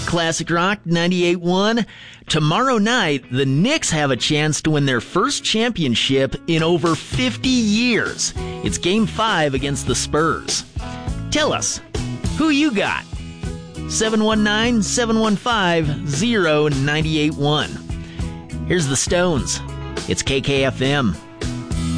Classic Rock 98.1. Tomorrow night, the Knicks have a chance to win their first championship in over 50 years. It's Game 5 against the Spurs. Tell us, who you got? 719-715-0981. Here's the Stones. It's KKFM.